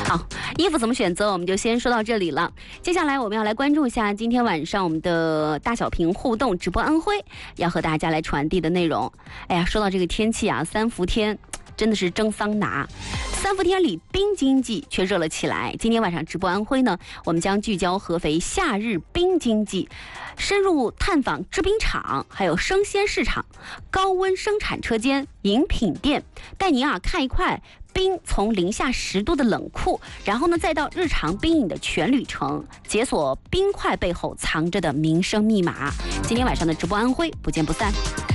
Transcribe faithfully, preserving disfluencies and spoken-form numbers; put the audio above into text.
好，衣服怎么选择，我们就先说到这里了。接下来我们要来关注一下今天晚上我们的大小屏互动直播安徽要和大家来传递的内容。哎呀，说到这个天气啊，三伏天真的是蒸桑拿。三伏天里冰经济却热了起来。今天晚上直播安徽呢，我们将聚焦合肥夏日冰经济，深入探访制冰厂，还有生鲜市场、高温生产车间、饮品店，带您啊看一块冰从零下十度的冷库，然后呢再到日常冰饮的全旅程，解锁冰块背后藏着的民生密码。今天晚上的直播安徽，不见不散。